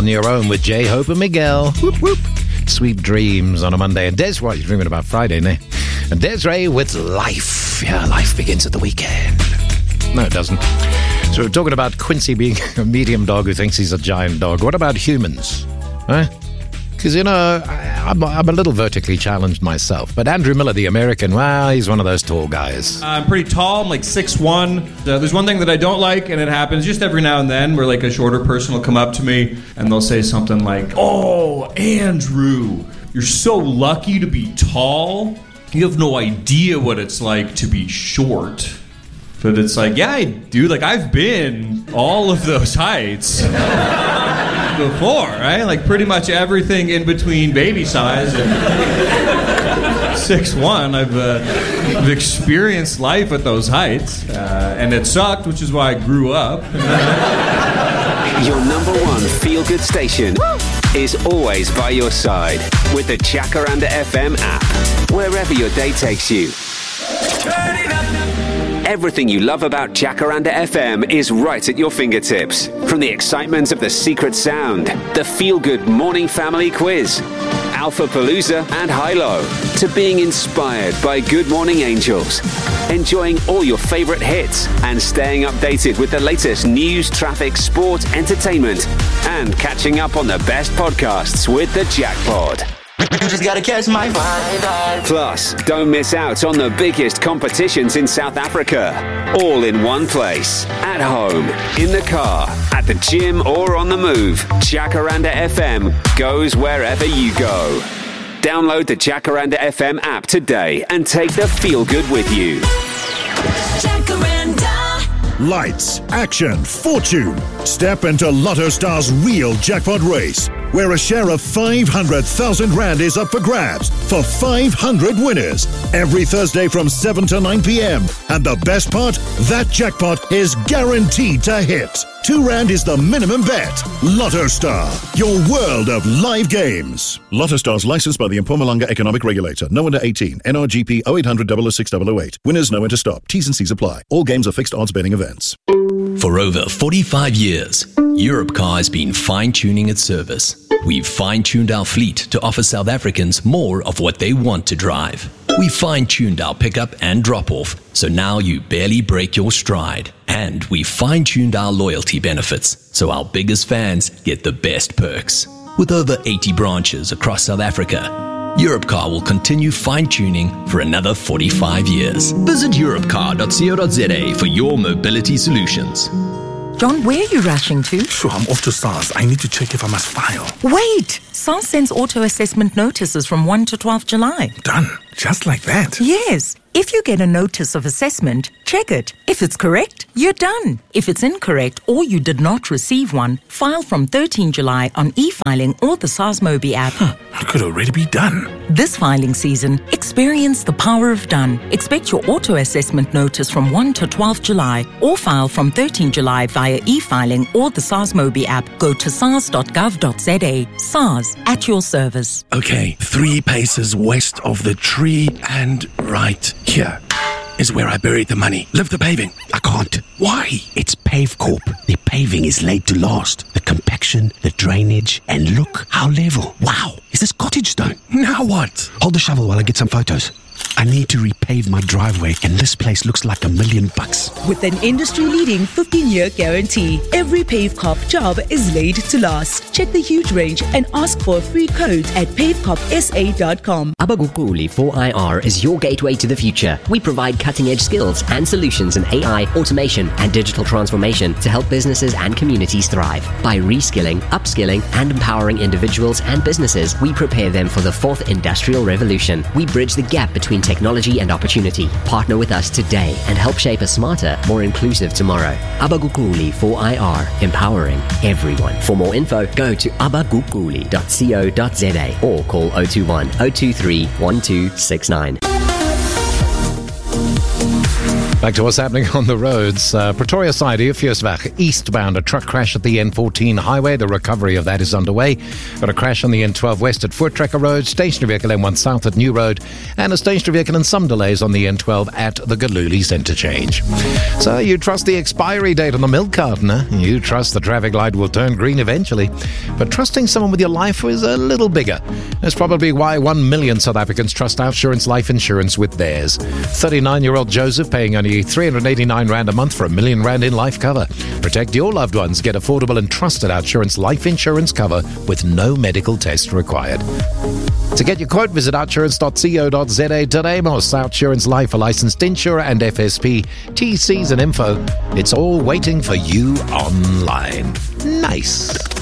On Your Own with J. Hope and Miguel. Whoop, whoop. Sweet dreams on a Monday. And Desiree, you're dreaming about Friday, ne? And Desiree with Life. Yeah, life begins at the weekend. No, it doesn't. So we're talking about Quincy being a medium dog who thinks he's a giant dog. What about humans? Huh? Because, I'm a little vertically challenged myself. But Andrew Miller, the American, well, he's one of those tall guys. I'm pretty tall. I'm like 6'1". There's one thing that I don't like, and it happens just every now and then, where like a shorter person will come up to me, and they'll say something like, "Oh, Andrew, you're so lucky to be tall. You have no idea what it's like to be short." But it's like, yeah, I do. Like, I've been all of those heights before, right? Like, pretty much everything in between baby size and 6'1". I've experienced life at those heights, and it sucked, which is why I grew up. Your number one feel-good station is always by your side with the Jacaranda FM app, wherever your day takes you. Turn it up. Everything you love about Jacaranda FM is right at your fingertips. From the excitement of the secret sound, the feel-good morning family quiz, Alpha Palooza and Hilo, to being inspired by Good Morning Angels, enjoying all your favorite hits and staying updated with the latest news, traffic, sport, entertainment, and catching up on the best podcasts with the Jackpod. You just gotta catch my vibe. Plus, don't miss out on the biggest competitions in South Africa. All in one place. At home, in the car, at the gym, or on the move. Jacaranda FM goes wherever you go. Download the Jacaranda FM app today and take the feel good with you. Jacaranda. Lights, action, fortune. Step into Lotto Star's real jackpot race, where a share of 500,000 Rand is up for grabs for 500 winners every Thursday from 7 to 9 p.m. And the best part, that jackpot is guaranteed to hit. 2 Rand is the minimum bet. Lotto Star, your world of live games. Lotto Star's licensed by the Mpumalanga Economic Regulator. No under 18. NRGP 0800 006 008. Winners know when to stop. T's and C's apply. All games are fixed odds betting events. For over 45 years, Europcar has been fine-tuning its service. We've fine-tuned our fleet to offer South Africans more of what they want to drive. We fine-tuned our pickup and drop-off, so now you barely break your stride. And we fine-tuned our loyalty benefits, so our biggest fans get the best perks. With over 80 branches across South Africa, Europcar will continue fine-tuning for another 45 years. Visit europcar.co.za for your mobility solutions. John, where are you rushing to? Sure, I'm off to SARS. I need to check if I must file. Wait! SARS sends auto-assessment notices from 1 to 12 July. Done. Just like that? Yes. If you get a notice of assessment, check it. If it's correct, you're done. If it's incorrect or you did not receive one, file from 13 July on e-filing or the SARS Mobi app. It could already be done. This filing season, experience the power of done. Expect your auto-assessment notice from 1 to 12 July or file from 13 July via e-filing or the SARS Mobi app. Go to sars.gov.za. SARS, at your service. Okay, 3 paces west of the tree and right here is where I buried the money. Lift the paving. I can't. Why? It's Pavecorp. The paving is laid to last. The compaction, the drainage, and look how level. Wow, is this cottage stone? Now what? Hold the shovel while I get some photos. I need to repave my driveway, and this place looks like $1 million. With an industry-leading 15-year guarantee, every Pavecorp job is laid to last. Check the huge range and ask for a free code at pavecorpsa.com. Abagukuli 4IR is your gateway to the future. We provide cutting-edge skills and solutions in AI, automation, and digital transformation to help businesses and communities thrive. By reskilling, upskilling, and empowering individuals and businesses, we prepare them for the 4th industrial revolution. We bridge the gap between technology and opportunity. Partner with us today and help shape a smarter, more inclusive tomorrow. Abagukuli 4IR, empowering everyone. For more info, go to abagukuli.co.za or call 021 023 1269. Back to what's happening on the roads. Pretoria side, Eufeursweg, eastbound, a truck crash at the N14 highway. The recovery of that is underway. Got a crash on the N12 west at Voortrekker Road, stationary vehicle N1 south at New Road, and a stationary vehicle and some delays on the N12 at the Galulis interchange. So you trust the expiry date on the milk carton, huh? You trust the traffic light will turn green eventually. But trusting someone with your life is a little bigger. That's probably why 1 million South Africans trust Outsurance life insurance with theirs. 39-year-old Joseph paying only 389 Rand a month for R1 million in life cover. Protect your loved ones. Get affordable and trusted Outsurance life insurance cover with no medical test required. To get your quote, visit outsurance.co.za today. Most Outsurance Life, a licensed insurer and FSP. TCs and info. It's all waiting for you online. Nice.